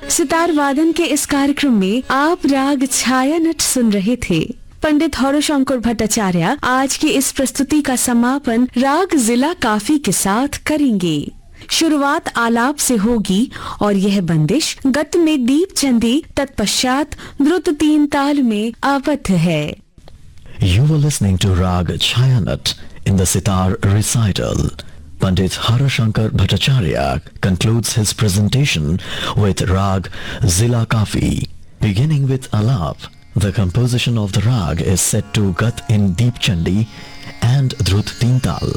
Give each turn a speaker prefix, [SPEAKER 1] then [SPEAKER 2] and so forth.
[SPEAKER 1] सितार वादन के इस कार्यक्रम में आप राग छाया नट सुन रहे थे। पंडित हौरशंकर भट्टाचार्य आज की इस प्रस्तुति का समापन राग जिला काफी के साथ करेंगे। शुरुआत आलाप से होगी और यह बंदिश गत में दीप चंदी तत्पश्चात द्रुत तीन ताल में आबद्ध है।
[SPEAKER 2] You were listening to Rag Chayanat in the sitar recital. Pandit Harashankar Bhattacharya concludes his presentation with Rag Zila Kafi. Beginning with Alap, the composition of the rag is set to Gat in Deep Chandi and Drut Teen Tal.